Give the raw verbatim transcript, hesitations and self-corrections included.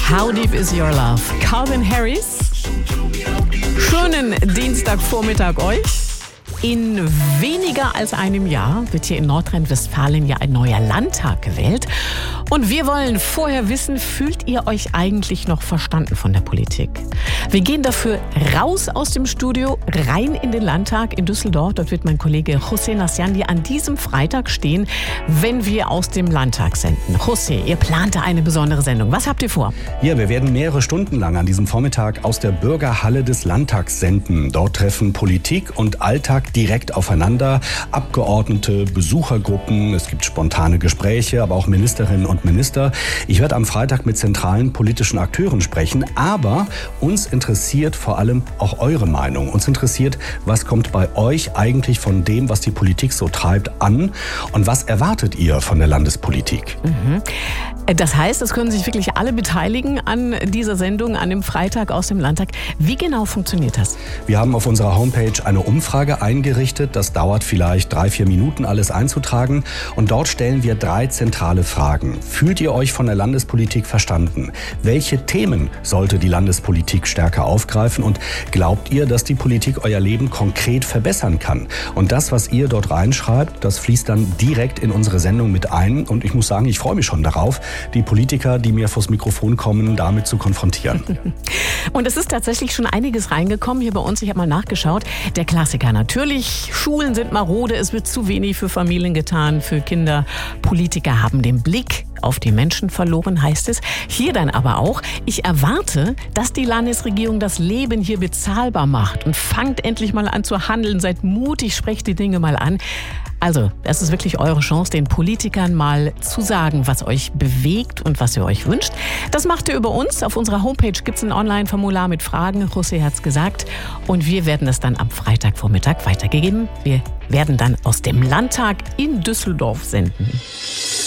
How Deep Is Your Love? Calvin Harris. Schönen Dienstagvormittag euch. In weniger als einem Jahr wird hier in Nordrhein-Westfalen ja ein neuer Landtag gewählt. Und wir wollen vorher wissen, fühlt ihr euch eigentlich noch verstanden von der Politik? Wir gehen dafür raus aus dem Studio, rein in den Landtag in Düsseldorf. Dort wird mein Kollege José Nasciandi an diesem Freitag stehen, wenn wir aus dem Landtag senden. José, ihr plant da eine besondere Sendung. Was habt ihr vor? Ja, wir werden mehrere Stunden lang an diesem Vormittag aus der Bürgerhalle des Landtags senden. Dort treffen Politik und Alltag direkt aufeinander. Abgeordnete, Besuchergruppen, es gibt spontane Gespräche, aber auch Ministerinnen und Minister. Ich werde am Freitag mit zentralen politischen Akteuren sprechen, aber uns interessiert vor allem auch eure Meinung. Uns interessiert, was kommt bei euch eigentlich von dem, was die Politik so treibt, an und was erwartet ihr von der Landespolitik? Mhm. Das heißt, es können sich wirklich alle beteiligen an dieser Sendung, an dem Freitag aus dem Landtag. Wie genau funktioniert das? Wir haben auf unserer Homepage eine Umfrage eingerichtet. Das dauert vielleicht drei, vier Minuten, alles einzutragen. Und dort stellen wir drei zentrale Fragen. Fühlt ihr euch von der Landespolitik verstanden? Welche Themen sollte die Landespolitik stärker aufgreifen? Und glaubt ihr, dass die Politik euer Leben konkret verbessern kann? Und das, was ihr dort reinschreibt, das fließt dann direkt in unsere Sendung mit ein. Und ich muss sagen, ich freue mich schon darauf, die Politiker, die mir vors Mikrofon kommen, damit zu konfrontieren. Und es ist tatsächlich schon einiges reingekommen hier bei uns. Ich habe mal nachgeschaut. Der Klassiker natürlich. Schulen sind marode, es wird zu wenig für Familien getan, für Kinder. Politiker haben den Blick auf die Menschen verloren, heißt es. Hier dann aber auch, ich erwarte, dass die Landesregierung das Leben hier bezahlbar macht und fangt endlich mal an zu handeln, seid mutig, sprecht die Dinge mal an. Also, das ist wirklich eure Chance, den Politikern mal zu sagen, was euch bewegt und was ihr euch wünscht. Das macht ihr über uns. Auf unserer Homepage gibt es ein Online-Formular mit Fragen. José hat's gesagt. Und wir werden das dann am Freitagvormittag weitergegeben. Wir werden dann aus dem Landtag in Düsseldorf senden.